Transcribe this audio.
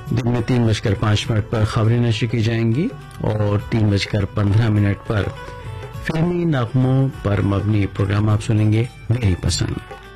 दिन में 3:05 पर खबरें नशर की जाएंगी और 3:15 पर फिल्मी नगमों पर मबनी प्रोग्राम आप सुनेंगे मेरी पसंद।